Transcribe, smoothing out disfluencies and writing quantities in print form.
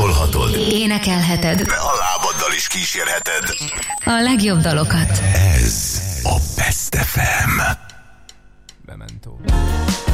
tolhatod, énekelheted, de a lábaddal is kísérheted. a legjobb dalokat.